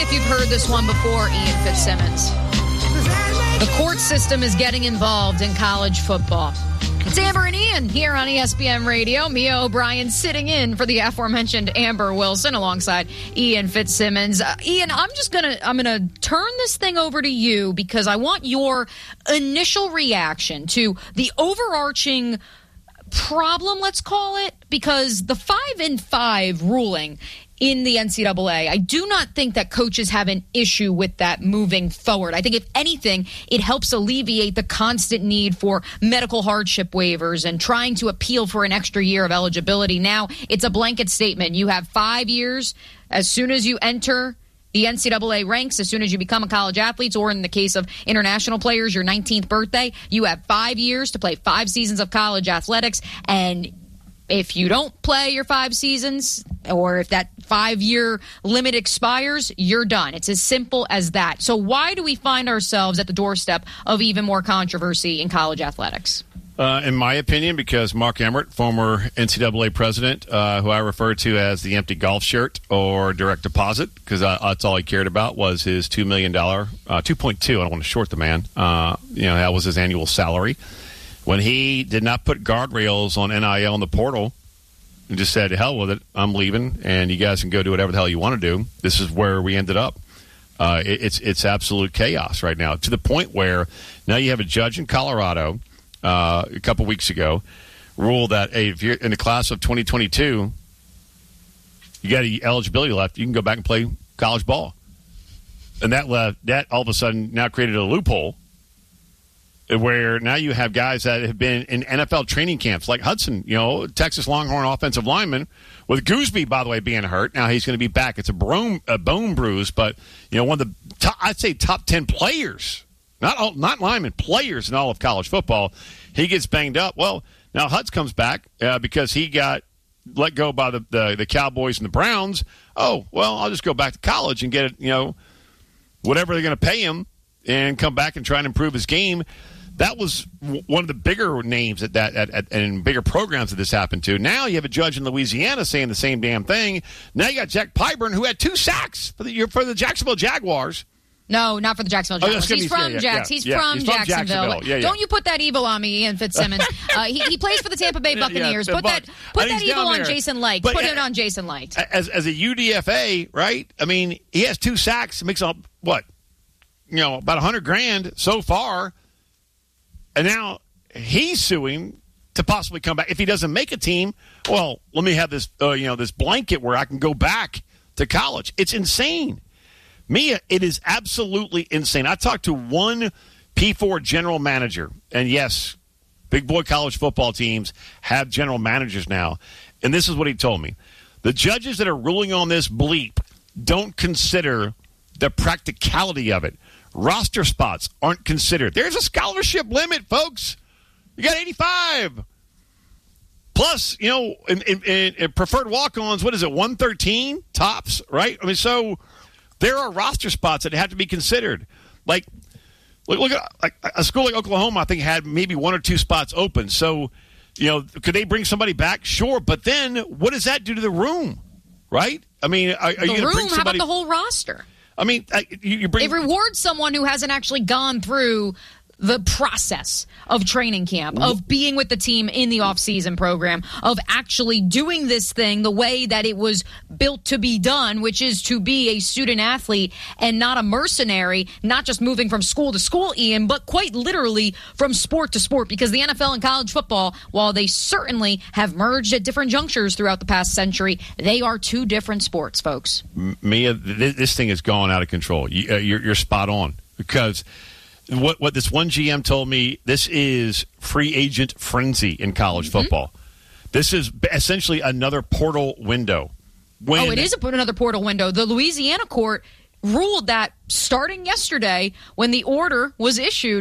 if you've heard this one before, Ian Fitzsimmons. The court system is getting involved in college football. It's Amber and Ian here on ESPN Radio. Mia O'Brien sitting in for the aforementioned Amber Wilson alongside Ian Fitzsimmons. Ian, I'm gonna turn this thing over to you because I want your initial reaction to the overarching problem, let's call it, because the 5-5 ruling in the NCAA, I do not think that coaches have an issue with that moving forward. I think, if anything, it helps alleviate the constant need for medical hardship waivers and trying to appeal for an extra year of eligibility. Now, it's a blanket statement. You have 5 years as soon as you enter the NCAA ranks, as soon as you become a college athlete, or in the case of international players, your 19th birthday, you have 5 years to play 5 seasons of college athletics. And if you don't play your 5 seasons, or if that 5-year limit expires, you're done. It's as simple as that. So why do we find ourselves at the doorstep of even more controversy in college athletics? In my opinion, because Mark Emmert, former NCAA president, who I refer to as the empty golf shirt or direct deposit, because that's all he cared about was his $2 million, 2.2. I don't want to short the man. That was his annual salary. When he did not put guardrails on NIL in the portal and just said, hell with it, I'm leaving, and you guys can go do whatever the hell you want to do, this is where we ended up. It's absolute chaos right now, to the point where now you have a judge in Colorado a couple weeks ago ruled that, hey, if you're in the class of 2022, you got eligibility left, you can go back and play college ball. And that all of a sudden now created a loophole where now you have guys that have been in NFL training camps, like Hudson, Texas Longhorn offensive lineman, with Gooseby, by the way, being hurt. Now he's going to be back. It's a bone bruise, but one of the I'd say top 10 players, not linemen, players in all of college football. He gets banged up. Well, now Hudson comes back because he got let go by the Cowboys and the Browns. Oh, well, I'll just go back to college and get it, whatever they're going to pay him, and come back and try and improve his game. That was one of the bigger names and bigger programs that this happened to. Now you have a judge in Louisiana saying the same damn thing. Now you got Jack Pyburn, who had 2 sacks for the Jacksonville Jaguars. No, not for the Jacksonville Jaguars. He's from Jacksonville. Don't you put that evil on me, Ian Fitzsimmons. He plays for the Tampa Bay Buccaneers. Put that evil on Jason Licht. Put it on Jason Licht. As a UDFA, right? I mean, he has 2 sacks. Makes up what? About $100,000 so far. And now he's suing to possibly come back. If he doesn't make a team, well, let me have this, this blanket where I can go back to college. It's insane. Mia, it is absolutely insane. I talked to one P4 general manager, and yes, big boy college football teams have general managers now. And this is what he told me. The judges that are ruling on this bleep don't consider the practicality of it. Roster spots aren't considered. There's a scholarship limit, folks. You got 85. Plus, in preferred walk-ons, what is it, 113 tops, right? I mean, so there are roster spots that have to be considered. Like, look at a school like Oklahoma, I think, had maybe 1 or 2 spots open. So, could they bring somebody back? Sure. But then what does that do to the room, right? I mean, are you going to bring somebody? How about the whole roster? I mean, you bring... It rewards someone who hasn't actually gone through the process of training camp, of being with the team in the off-season program, of actually doing this thing the way that it was built to be done, which is to be a student athlete and not a mercenary, not just moving from school to school, Ian, but quite literally from sport to sport, because the NFL and college football, while they certainly have merged at different junctures throughout the past century, they are 2 different sports, folks. Mia, this thing has gone out of control. You're spot on, because what this one GM told me, this is free agent frenzy in college football. This is essentially another portal window. It is another portal window. The Louisiana court ruled that starting yesterday, when the order was issued,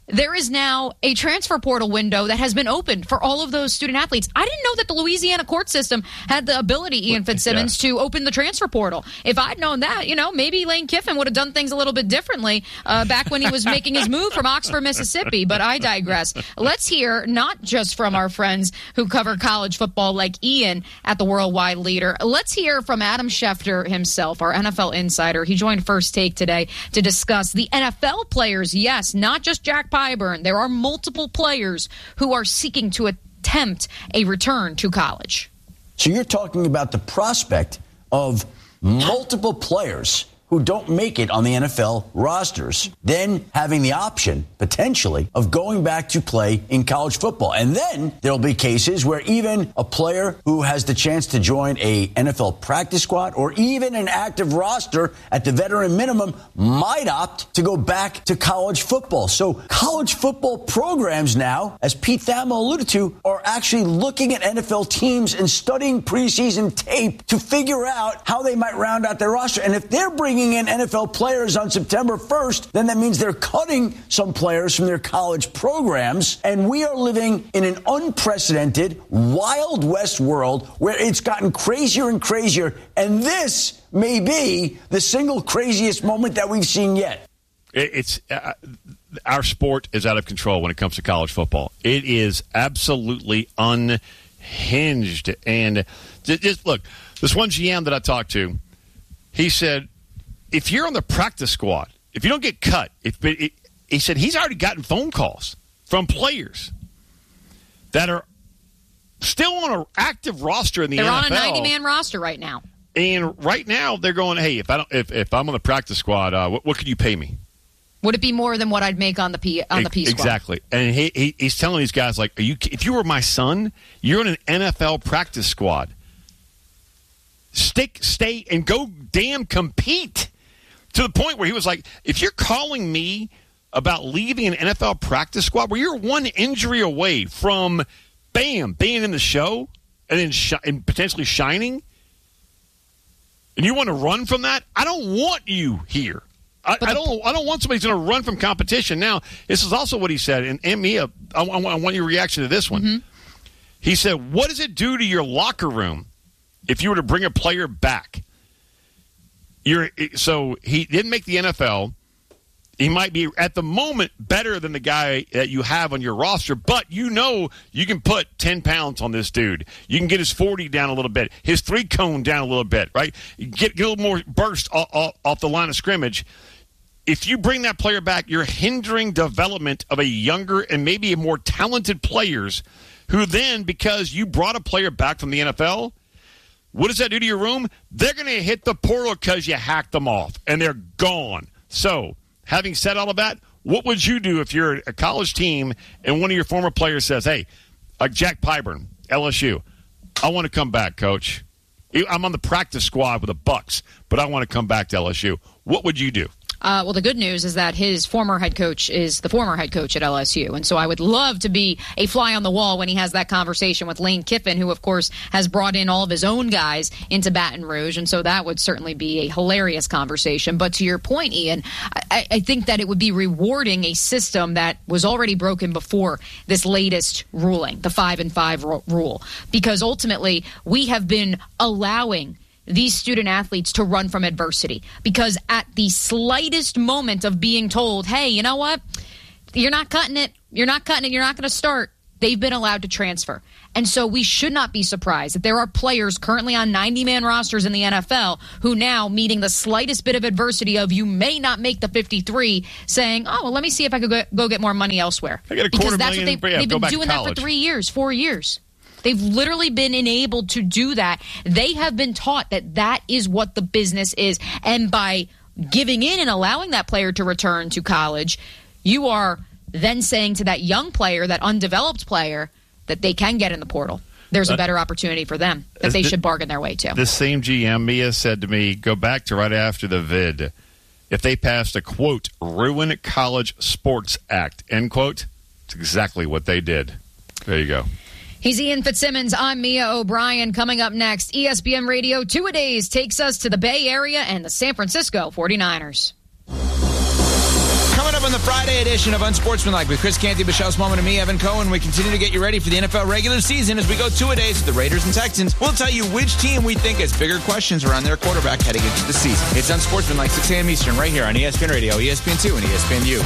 there is now a transfer portal window that has been opened for all of those student athletes. I didn't know that the Louisiana court system had the ability, Ian Fitzsimmons, to open the transfer portal. If I'd known that, maybe Lane Kiffin would have done things a little bit differently back when he was making his move from Oxford, Mississippi. But I digress. Let's hear not just from our friends who cover college football like Ian at the Worldwide Leader. Let's hear from Adam Schefter himself, our NFL insider. He joined First Take today to discuss the NFL players. Yes, not just Jack Pyburn. There are multiple players who are seeking to attempt a return to college. So you're talking about the prospect of multiple players who don't make it on the NFL rosters, then having the option, potentially, of going back to play in college football. And then there'll be cases where even a player who has the chance to join a NFL practice squad or even an active roster at the veteran minimum might opt to go back to college football. So college football programs now, as Pete Thamel alluded to, are actually looking at NFL teams and studying preseason tape to figure out how they might round out their roster. And if they're bringing in NFL players on September 1st, then that means they're cutting some players from their college programs. And we are living in an unprecedented Wild West world where it's gotten crazier and crazier. And this may be the single craziest moment that we've seen yet. It's our sport is out of control when it comes to college football. It is absolutely unhinged. And just look, this one GM that I talked to, he said, if you're on the practice squad, if you don't get cut, he said he's already gotten phone calls from players that are still on an active roster in the NFL. They're on a 90-man roster right now. And right now they're going, hey, if I'm on the practice squad, what could you pay me? Would it be more than what I'd make on the P squad? Exactly. And he's telling these guys, like, if you were my son, you're in an NFL practice squad. Stay, and go damn compete. To the point where he was like, if you're calling me about leaving an NFL practice squad where you're one injury away from, bam, being in the show and then and potentially shining, and you want to run from that, I don't want you here. I don't want somebody who's going to run from competition. Now, this is also what he said, and Mia, I want your reaction to this one. Mm-hmm. He said, what does it do to your locker room if you were to bring a player back? So he didn't make the NFL. He might be, at the moment, better than the guy that you have on your roster, but you can put 10 pounds on this dude. You can get his 40 down a little bit, his 3-cone down a little bit, right? Get a little more burst off the line of scrimmage. If you bring that player back, you're hindering development of a younger and maybe a more talented players who then, because you brought a player back from the NFL, what does that do to your room? They're going to hit the portal because you hacked them off, and they're gone. So, having said all of that, what would you do if you're a college team and one of your former players says, hey, like Jack Pyburn, LSU, I want to come back, coach. I'm on the practice squad with the Bucks, but I want to come back to LSU. What would you do? Well, the good news is that his former head coach is the former head coach at LSU. And so I would love to be a fly on the wall when he has that conversation with Lane Kiffin, who, of course, has brought in all of his own guys into Baton Rouge. And so that would certainly be a hilarious conversation. But to your point, Ian, I think that it would be rewarding a system that was already broken before this latest ruling, the 5-and-5 rule, because ultimately we have been allowing these student athletes to run from adversity, because at the slightest moment of being told, hey, you know what? You're not cutting it. You're not going to start. They've been allowed to transfer. And so we should not be surprised that there are players currently on 90-man rosters in the NFL who now, meeting the slightest bit of adversity of you may not make the 53, saying, oh, well, let me see if I could go get more money elsewhere. I got because that's what they've been doing that for 3 years, 4 years. They've literally been enabled to do that. They have been taught that is what the business is. And by giving in and allowing that player to return to college, you are then saying to that young player, that undeveloped player, that they can get in the portal. There's a better opportunity for them that they should bargain their way to. The same GM, Mia, said to me, go back to right after the vid. If they passed a, quote, ruin college sports act, end quote, it's exactly what they did. There you go. He's Ian Fitzsimmons. I'm Mia O'Brien. Coming up next, ESPN Radio 2-A-Days takes us to the Bay Area and the San Francisco 49ers. Coming up up on the Friday edition of Unsportsmanlike with Chris Canty, Michelle Smallman, and me, Evan Cohen. We continue to get you ready for the NFL regular season as we go two-a-days with the Raiders and Texans. We'll tell you which team we think has bigger questions around their quarterback heading into the season. It's Unsportsmanlike, 6 a.m. Eastern, right here on ESPN Radio, ESPN2, and ESPNU.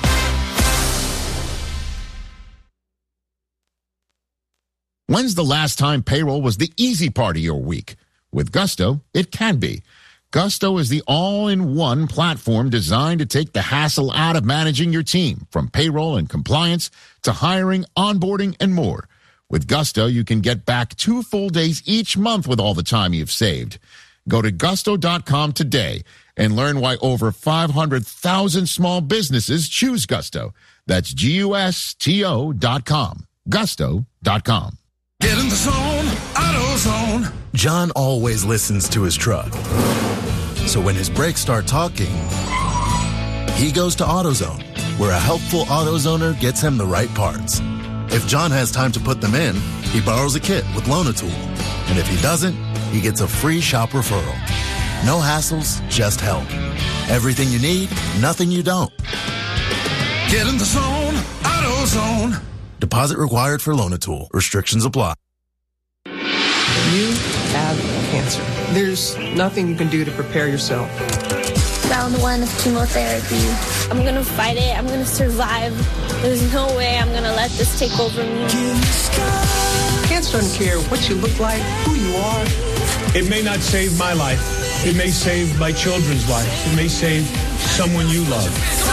When's the last time payroll was the easy part of your week? With Gusto, it can be. Gusto is the all-in-one platform designed to take the hassle out of managing your team, from payroll and compliance to hiring, onboarding, and more. With Gusto, you can get back 2 full days each month with all the time you've saved. Go to gusto.com today and learn why over 500,000 small businesses choose Gusto. That's GUSTO.com. Gusto.com. Get in the zone, AutoZone. John always listens to his truck. So when his brakes start talking, he goes to AutoZone, where a helpful AutoZoner gets him the right parts. If John has time to put them in, he borrows a kit with Loan-A-Tool. And if he doesn't, he gets a free shop referral. No hassles, just help. Everything you need, nothing you don't. Get in the zone, AutoZone. Deposit required for Loan-A-Tool. Restrictions apply. You have cancer. There's nothing you can do to prepare yourself. Round 1 of chemotherapy. I'm going to fight it. I'm going to survive. There's no way I'm going to let this take over me. Cancer doesn't care what you look like, who you are. It may not save my life. It may save my children's lives. It may save someone you love.